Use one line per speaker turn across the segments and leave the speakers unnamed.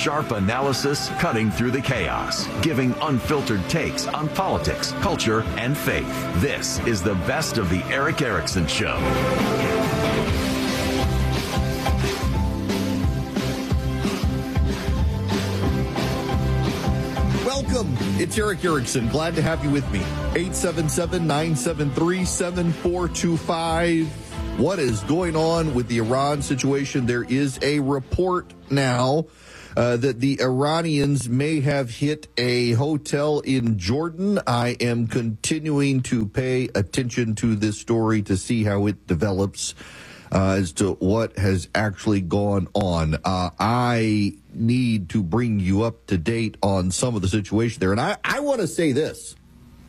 sharp analysis cutting through the chaos, giving unfiltered takes on politics, culture, and faith. This is the best of the Erick Erickson Show.
Welcome. It's Erick Erickson. Glad to have you with me. 877-973-7425. What is going on with the Iran situation? There is a report now that the Iranians may have hit a hotel in Jordan. I am continuing to pay attention to this story to see how it develops as to what has actually gone on. I need to bring you up to date on some of the situation there. And I want to say this.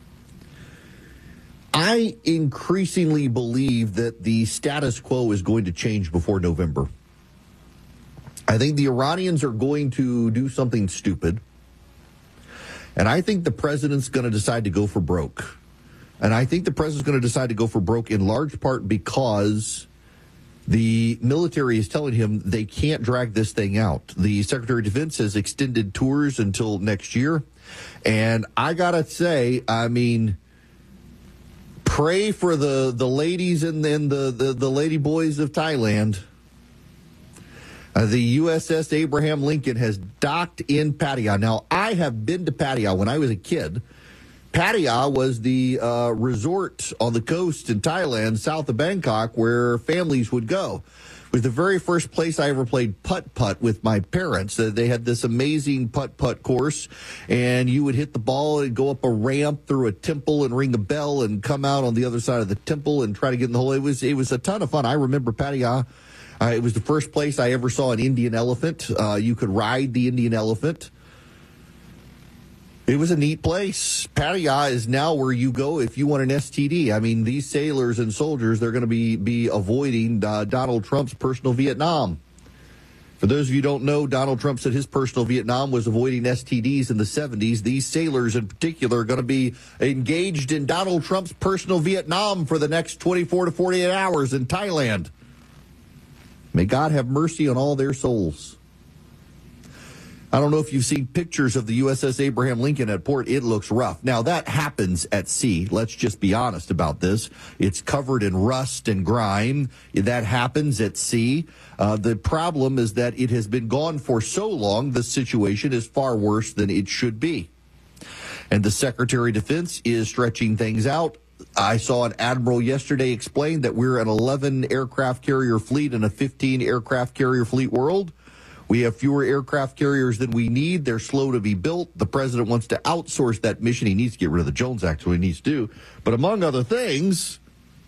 I increasingly believe that the status quo is going to change before November. I think the Iranians are going to do something stupid. And I think the president's going to decide to go for broke. And I think the president's going to decide to go for broke in large part because the military is telling him they can't drag this thing out. The Secretary of Defense has extended tours until next year. And I got to say, I mean, pray for the ladies and then the lady boys of Thailand. The USS Abraham Lincoln has docked in Pattaya. Now, I have been to Pattaya when I was a kid. Pattaya was the resort on the coast in Thailand, south of Bangkok, where families would go. It was the very first place I ever played putt-putt with my parents. They had this amazing putt-putt course, and you would hit the ball and go up a ramp through a temple and ring a bell and come out on the other side of the temple and try to get in the hole. It was a ton of fun. I remember Pattaya. It was the first place I ever saw an Indian elephant. You could ride the Indian elephant. It was a neat place. Pattaya is now where you go if you want an STD. I mean, these sailors and soldiers, they're going to be avoiding Donald Trump's personal Vietnam. For those of you who don't know, Donald Trump said his personal Vietnam was avoiding STDs in the 70s. These sailors in particular are going to be engaged in Donald Trump's personal Vietnam for the next 24 to 48 hours in Thailand. May God have mercy on all their souls. I don't know if you've seen pictures of the USS Abraham Lincoln at port. It looks rough. Now, that happens at sea. Let's just be honest about this. It's covered in rust and grime. That happens at sea. The problem is that it has been gone for so long, the situation is far worse than it should be. And the Secretary of Defense is stretching things out. I saw an admiral yesterday explain that we're an 11 aircraft carrier fleet in a 15 aircraft carrier fleet world. We have fewer aircraft carriers than we need. They're slow to be built. The president wants to outsource that mission. He needs to get rid of the Jones Act, so he needs to do. But among other things,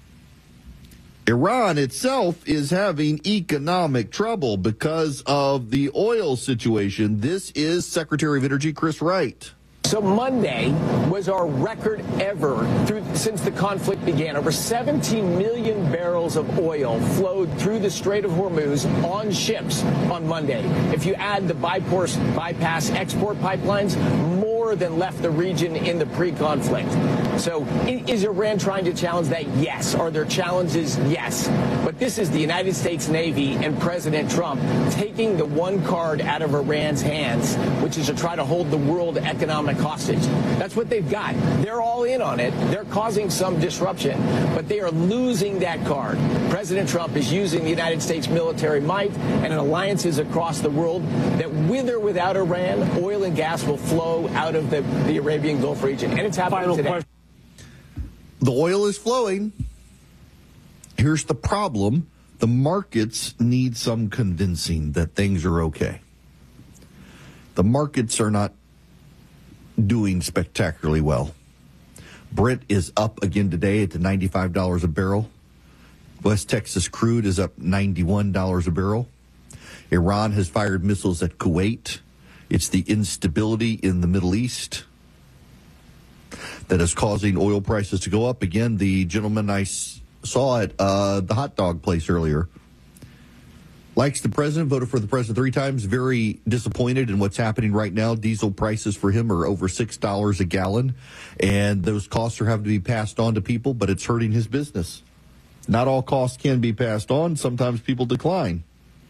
Iran itself is having economic trouble because of the oil situation. This is Secretary of Energy Chris Wright.
So Monday was our record ever since the conflict began. Over 17 million barrels of oil flowed through the Strait of Hormuz on ships on Monday. If you add the bypass export pipelines, more than left the region in the pre-conflict. So is Iran trying to challenge that? Yes. Are there challenges? Yes. But this is the United States Navy and President Trump taking the one card out of Iran's hands, which is to try to hold the world economic hostage. That's what they've got. They're all in on it. They're causing some disruption, but they are losing that card. President Trump is using the United States military might and alliances across the world that with or without Iran, oil and gas will flow out of the Arabian Gulf region. And it's happening today.
The oil is flowing. Here's the problem. The markets need some convincing that things are okay. The markets are not doing spectacularly well. Brent is up again today at $95 a barrel. West Texas crude is up $91 a barrel. Iran has fired missiles at Kuwait. It's the instability in the Middle East that is causing oil prices to go up. Again, the gentleman I saw at the hot dog place earlier likes the president, voted for the president 3 times, very disappointed in what's happening right now. Diesel prices for him are over $6 a gallon, and those costs are having to be passed on to people, but it's hurting his business. Not all costs can be passed on. Sometimes people decline.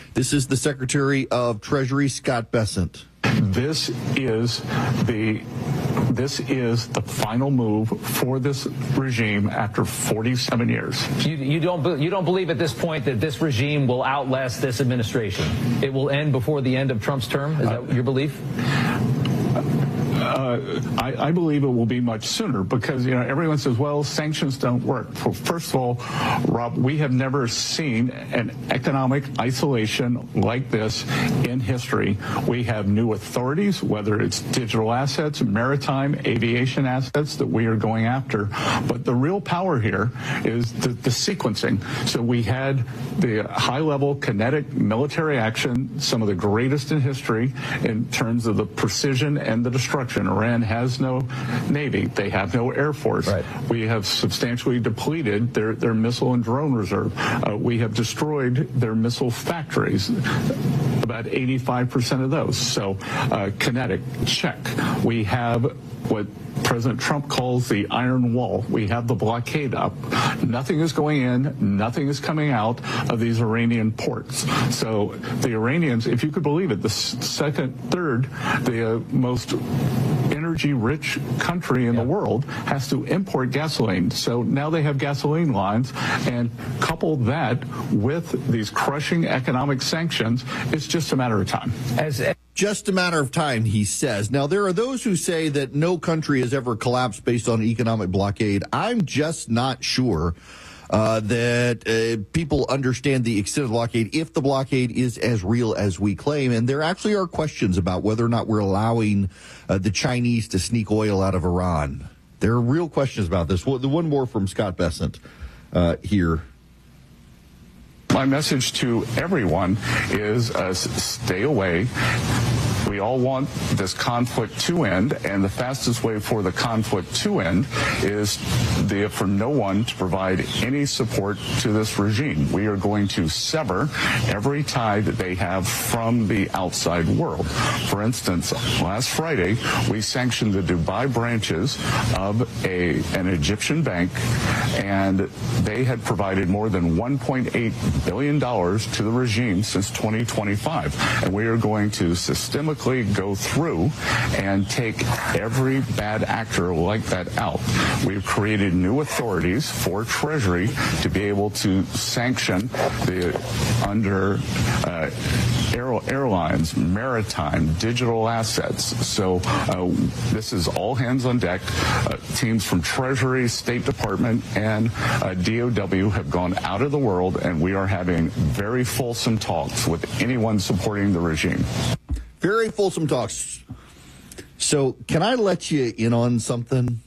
This is the Secretary of Treasury, Scott Bessent.
This is the final move for this regime after 47 years.
You don't believe at this point that this regime will outlast this administration? It will end before the end of Trump's term? Is that your belief?
I believe it will be much sooner because, everyone says, well, sanctions don't work. Well, first of all, Rob, we have never seen an economic isolation like this in history. We have new authorities, whether it's digital assets, maritime, aviation assets that we are going after. But the real power here is the sequencing. So we had the high-level kinetic military action, some of the greatest in history in terms of the precision and the destruction. Iran has no Navy. They have no Air Force. Right. We have substantially depleted their missile and drone reserve. We have destroyed their missile factories, about 85% of those. So kinetic, check. We have what President Trump calls the iron wall. We have the blockade up. Nothing is going in, nothing is coming out of these Iranian ports. So the Iranians, if you could believe it, the third, the most energy-rich country in the world has to import gasoline. So now they have gasoline lines, and couple that with these crushing economic sanctions, it's just a matter of time.
Just a matter of time, he says. Now, there are those who say that no country has ever collapsed based on economic blockade. I'm just not sure that people understand the extent of the blockade, if the blockade is as real as we claim. And there actually are questions about whether or not we're allowing the Chinese to sneak oil out of Iran. There are real questions about this. Well, the one more from Scott Bessent here.
My message to everyone is stay away. We all want this conflict to end, and the fastest way for the conflict to end is for no one to provide any support to this regime. We are going to sever every tie that they have from the outside world. For instance, last Friday, we sanctioned the Dubai branches of an Egyptian bank, and they had provided more than $1.8 billion to the regime since 2025. And we are going to systemically go through and take every bad actor like that out. We've created new authorities for Treasury to be able to sanction under airlines, maritime, digital assets. So this is all hands on deck. Teams from Treasury, State Department, and DOW have gone out of the world, and we are having very fulsome talks with anyone supporting the regime.
Very fulsome talks. So can I let you in on something?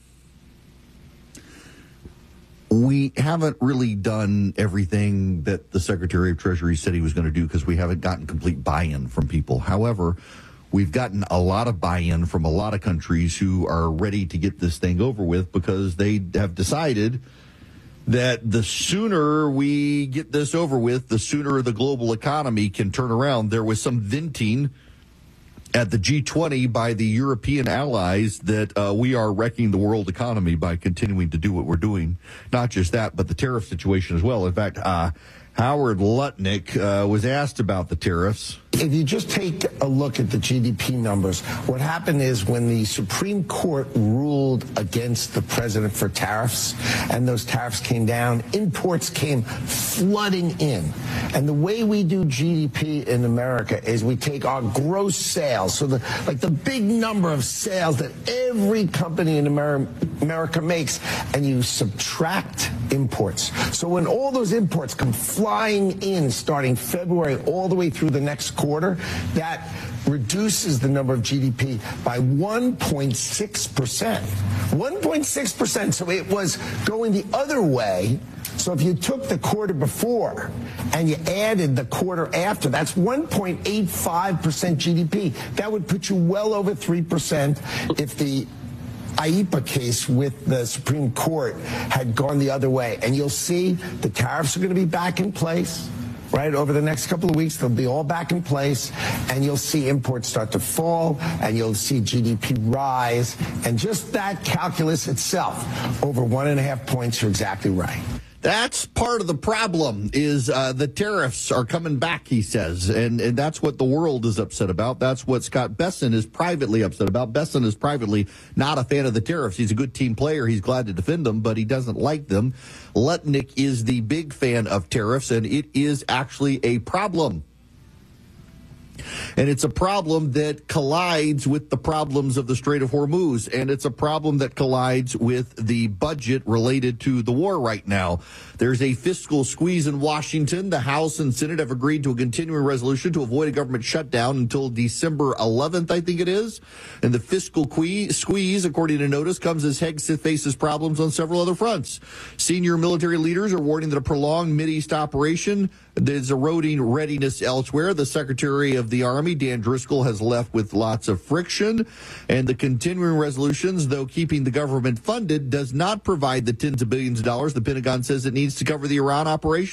We haven't really done everything that the Secretary of Treasury said he was going to do because we haven't gotten complete buy-in from people. However, we've gotten a lot of buy-in from a lot of countries who are ready to get this thing over with because they have decided that the sooner we get this over with, the sooner the global economy can turn around. There was some venting at the G20 by the European allies that we are wrecking the world economy by continuing to do what we're doing. Not just that, but the tariff situation as well. In fact, Howard Lutnick was asked about the tariffs.
If you just take a look at the GDP numbers, what happened is when the Supreme Court ruled against the president for tariffs, and those tariffs came down, imports came flooding in. And the way we do GDP in America is we take our gross sales, so the big number of sales that every company in America makes, and you subtract imports. So when all those imports come flying in starting February all the way through the next quarter, that reduces the number of GDP by 1.6%. 1.6%. So it was going the other way. So if you took the quarter before and you added the quarter after, that's 1.85% GDP. That would put you well over 3% if the IEEPA case with the Supreme Court had gone the other way. And you'll see the tariffs are going to be back in place. Right, over the next couple of weeks, they'll be all back in place, and you'll see imports start to fall, and you'll see GDP rise, and just that calculus itself, over 1.5 points, you're exactly right.
That's part of the problem is the tariffs are coming back, he says, and that's what the world is upset about. That's what Scott Bessent is privately upset about. Bessent is privately not a fan of the tariffs. He's a good team player. He's glad to defend them, but he doesn't like them. Lutnick is the big fan of tariffs, and it is actually a problem. And it's a problem that collides with the problems of the Strait of Hormuz. And it's a problem that collides with the budget related to the war right now. There's a fiscal squeeze in Washington. The House and Senate have agreed to a continuing resolution to avoid a government shutdown until December 11th, I think it is. And the fiscal squeeze, according to notice, comes as Hegseth faces problems on several other fronts. Senior military leaders are warning that a prolonged Mideast operation is eroding readiness elsewhere. The Secretary of the Army, Dan Driscoll, has left with lots of friction. And the continuing resolutions, though keeping the government funded, does not provide the tens of billions of dollars the Pentagon says it needs to cover the Iran operation.